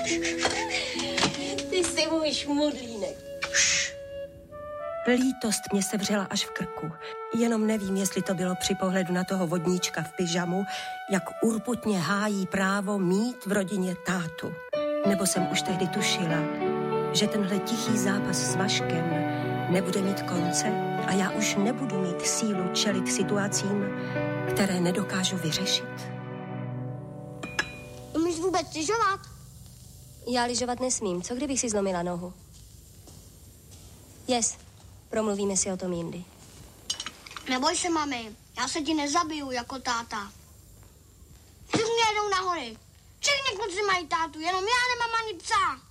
Ty jsi můj šmudlínek. Lítost mě sevřela až v krku. Jenom nevím, jestli to bylo při pohledu na toho vodníčka v pyžamu, jak urputně hájí právo mít v rodině tátu. Nebo jsem už tehdy tušila, že tenhle tichý zápas s Vaškem nebude mít konce a já už nebudu mít sílu čelit situacím, které nedokážu vyřešit. Umíš vůbec lyžovat? Já lyžovat nesmím. Co kdybych si zlomila nohu? Promluvíme si o tom jindy. Neboj se, mami. Já se ti nezabiju jako táta. Všichni jedou na hory. Všichni kluci mají tátu, jenom já nemám ani psa.